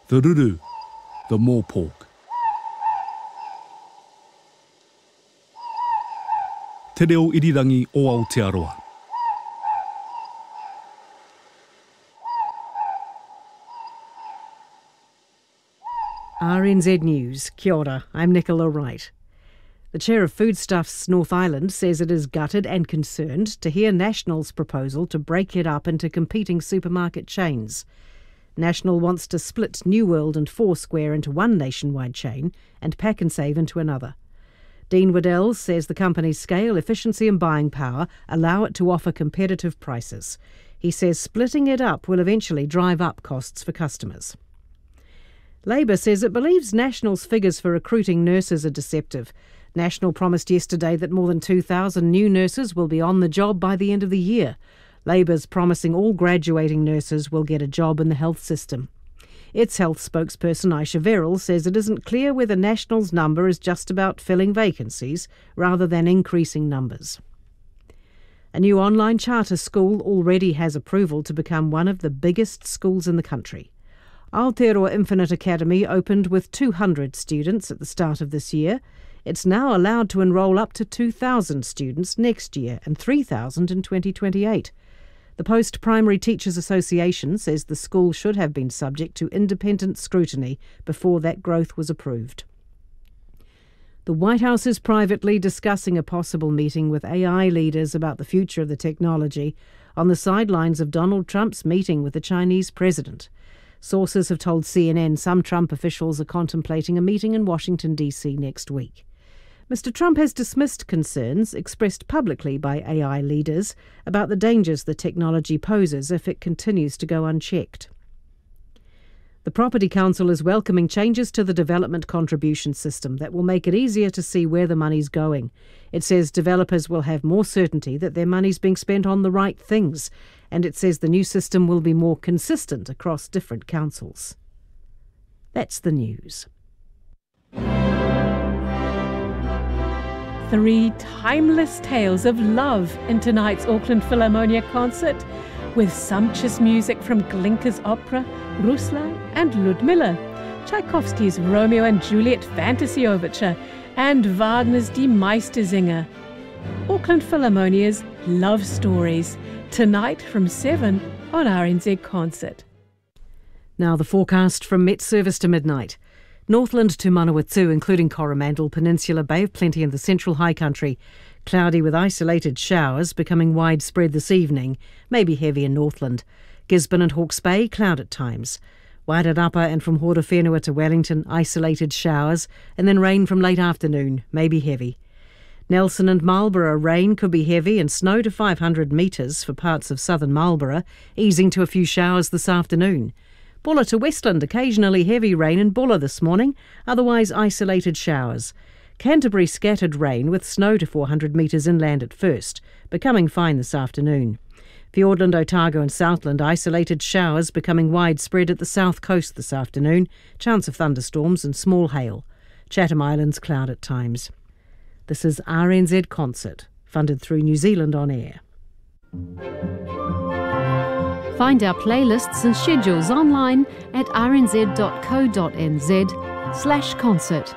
the ruru, the morepork. Te reo irirangi o Aotearoa. RNZ News. Kia ora, I'm Nicola Wright. The chair of Foodstuffs North Island says it is gutted and concerned to hear National's proposal to break it up into competing supermarket chains. National wants to split New World and Foursquare into one nationwide chain and Pak'nSave into another. Dean Waddell says the company's scale, efficiency and buying power allow it to offer competitive prices. He says splitting it up will eventually drive up costs for customers. Labour says it believes National's figures for recruiting nurses are deceptive. National promised yesterday that more than 2,000 new nurses will be on the job by the end of the year. Labour's promising all graduating nurses will get a job in the health system. Its health spokesperson Aisha Verrill says it isn't clear whether National's number is just about filling vacancies rather than increasing numbers. A new online charter school already has approval to become one of the biggest schools in the country. Aotearoa Infinite Academy opened with 200 students at the start of this year. It's now allowed to enrol up to 2,000 students next year and 3,000 in 2028. The Post-Primary Teachers Association says the school should have been subject to independent scrutiny before that growth was approved. The White House is privately discussing a possible meeting with AI leaders about the future of the technology on the sidelines of Donald Trump's meeting with the Chinese president. Sources have told CNN some Trump officials are contemplating a meeting in Washington, D.C. next week. Mr. Trump has dismissed concerns expressed publicly by AI leaders about the dangers the technology poses if it continues to go unchecked. The Property Council is welcoming changes to the development contribution system that will make it easier to see where the money's going. It says developers will have more certainty that their money's being spent on the right things, and it says the new system will be more consistent across different councils. That's the news. 3 timeless tales of love in tonight's Auckland Philharmonia concert, with sumptuous music from Glinka's opera, Ruslan and Ludmilla, Tchaikovsky's Romeo and Juliet Fantasy Overture, and Wagner's Die Meistersinger. Auckland Philharmonia's Love Stories, tonight from 7 on RNZ Concert. Now the forecast from Met Service to midnight. Northland to Manawatu, including Coromandel Peninsula, Bay of Plenty and the Central High Country. Cloudy with isolated showers becoming widespread this evening, maybe heavy in Northland. Gisborne and Hawke's Bay, cloud at times. Wairarapa and from Horowhenua to Wellington, isolated showers, and then rain from late afternoon, maybe heavy. Nelson and Marlborough, rain could be heavy and snow to 500 metres for parts of southern Marlborough, easing to a few showers this afternoon. Bulla to Westland, occasionally heavy rain in Bulla this morning, otherwise isolated showers. Canterbury, scattered rain with snow to 400 metres inland at first, becoming fine this afternoon. Fiordland, Otago and Southland, isolated showers becoming widespread at the south coast this afternoon, chance of thunderstorms and small hail. Chatham Islands, cloud at times. This is RNZ Concert, funded through New Zealand On Air. Find our playlists and schedules online at rnz.co.nz/concert.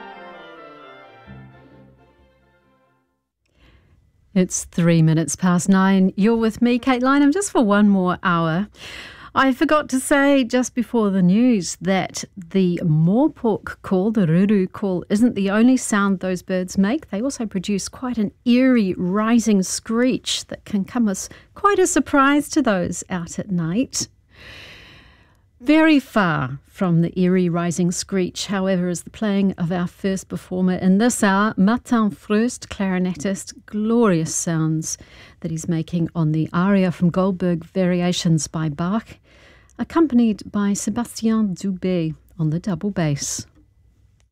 It's 3 minutes past 9. You're with me, Kate Lynham, just for one more hour. I forgot to say just before the news that the morepork call, the ruru call, isn't the only sound those birds make. They also produce quite an eerie rising screech that can come as quite a surprise to those out at night. Very far from the eerie rising screech, however, is the playing of our first performer in this hour, Martin Fröst, clarinetist. Glorious sounds that he's making on the aria from Goldberg, Variations by Bach, accompanied by Sébastien Dubé on the double bass.